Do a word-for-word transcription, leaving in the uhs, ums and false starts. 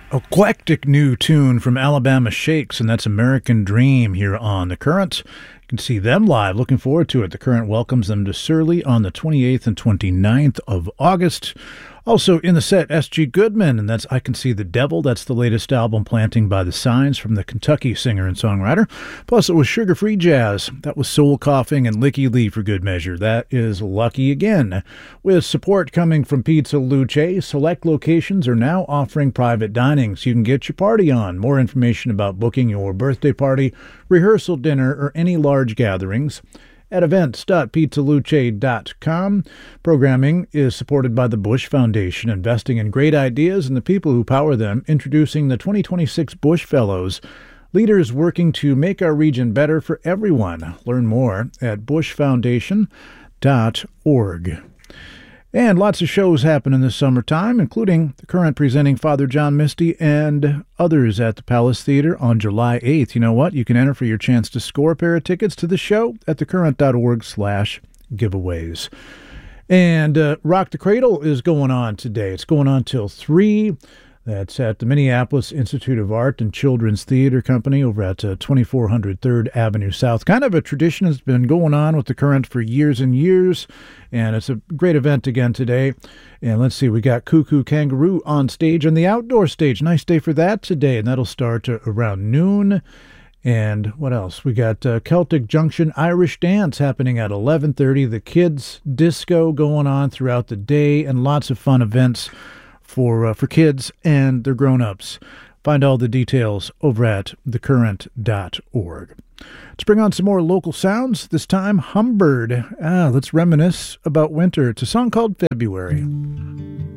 Eclectic new tune from Alabama Shakes, and that's American Dream here on The Current. You can see them live. Looking forward to it. The Current welcomes them to Surly on the twenty-eighth and twenty-ninth of August. Also in the set, S G Goodman, and that's I Can See the Devil. That's the latest album, Planting by the Signs, from the Kentucky singer and songwriter. Plus, it was Sugar Free Jazz. That was Soul Coughing and Licky Lee for good measure. That is Lucky Again. With support coming from Pizza Luce, select locations are now offering private dining, so you can get your party on. More information about booking your birthday party, rehearsal dinner, or any large gatherings at events dot pizza luce dot com. Programming is supported by the Bush Foundation, investing in great ideas and the people who power them, introducing the twenty twenty-six Bush Fellows, leaders working to make our region better for everyone. Learn more at bush foundation dot org. And lots of shows happening this summertime, including The Current presenting Father John Misty and others at the Palace Theater on July eighth. You know what? You can enter for your chance to score a pair of tickets to the show at thecurrent.org slash giveaways. And uh, Rock the Cradle is going on today. It's going on till three. That's at the Minneapolis Institute of Art and Children's Theater Company over at uh, twenty-four hundred third Avenue South. Kind of a tradition has been going on with The Current for years and years, and it's a great event again today. And let's see, we got Cuckoo Kangaroo on stage on the outdoor stage. Nice day for that today, and that'll start uh, around noon. And what else? We got uh, Celtic Junction Irish Dance happening at eleven thirty. The kids' disco going on throughout the day, and lots of fun events for uh, for kids and their grown-ups. Find all the details over at the current dot org. Let's bring on some more local sounds. This time, Humbird. Ah, let's reminisce about winter. It's a song called February.